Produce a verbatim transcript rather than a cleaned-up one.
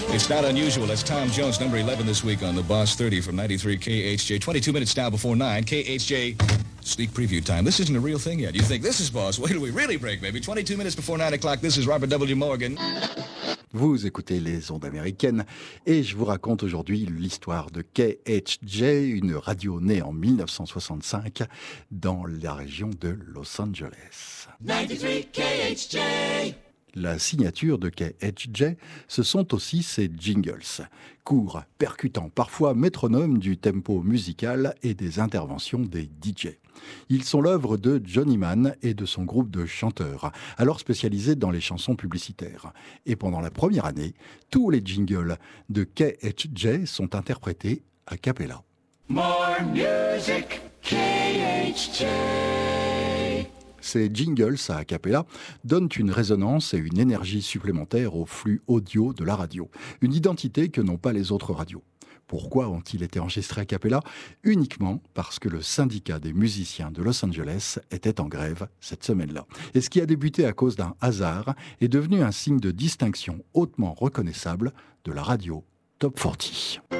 It's not unusual. That's Tom Jones, number eleven this week on the Boss thirty from ninety-three K H J. twenty-two minutes now before nine. K H J sneak preview time. This isn't a real thing yet. You think this is Boss? Wait till we really break, baby. twenty-two minutes before nine o'clock. This is Robert W. Morgan. Vous écoutez les ondes américaines et je vous raconte aujourd'hui l'histoire de K H J, une radio née en mille neuf cent soixante-cinq dans la région de Los Angeles. ninety-three K H J. La signature de K H J, ce sont aussi ses jingles, courts, percutants, parfois métronomes du tempo musical et des interventions des D J. Ils sont l'œuvre de Johnny Mann et de son groupe de chanteurs, alors spécialisés dans les chansons publicitaires. Et pendant la première année, tous les jingles de K H J sont interprétés a cappella. More music, K H J. Ces jingles a cappella donnent une résonance et une énergie supplémentaires au flux audio de la radio, une identité que n'ont pas les autres radios. Pourquoi ont-ils été enregistrés a cappella ? Uniquement parce que le syndicat des musiciens de Los Angeles était en grève cette semaine-là. Et ce qui a débuté à cause d'un hasard est devenu un signe de distinction hautement reconnaissable de la radio Top quarante.